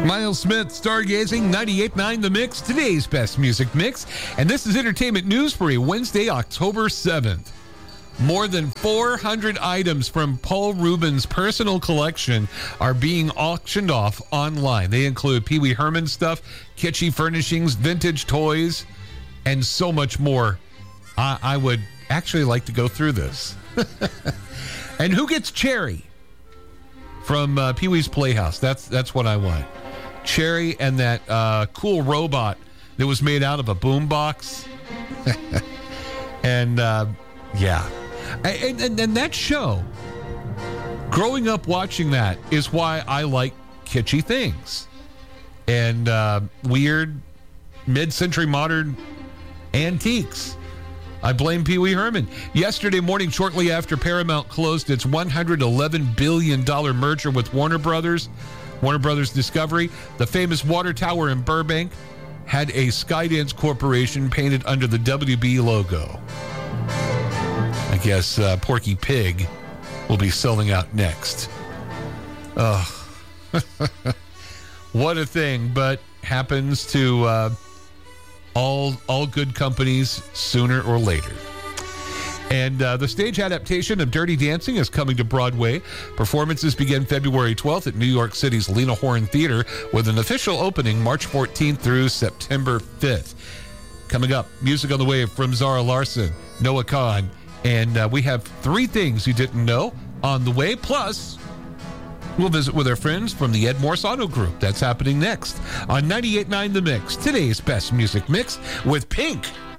Miles Smith, Stargazing, 98.9 The Mix, today's best music mix. And this is entertainment news for a Wednesday, October 7th. More than 400 items from Paul Rubens' personal collection are being auctioned off online. They include Pee Wee Herman stuff, kitschy furnishings, vintage toys, and so much more. I would actually like to go through this. And who gets Cherry from Pee Wee's Playhouse? That's what I want. Cherry and that cool robot that was made out of a boombox. And yeah. And that show, growing up watching that is why I like kitschy things and weird mid-century modern antiques. I blame Pee Wee Herman. Yesterday morning, shortly after Paramount closed its $111 billion merger with Warner Brothers Discovery, the famous water tower in Burbank had a Skydance Corporation painted under the WB logo. I guess Porky Pig will be selling out next. Oh, what a thing, but happens to all good companies sooner or later. And the stage adaptation of Dirty Dancing is coming to Broadway. Performances begin February 12th at New York City's Lena Horne Theater with an official opening March 14th through September 5th. Coming up, music on the way from Zara Larsson, Noah Kahan, and we have 3 things you didn't know on the way. Plus, we'll visit with our friends from the Ed Morse Auto Group. That's happening next on 98.9 The Mix, today's best music mix with Pink.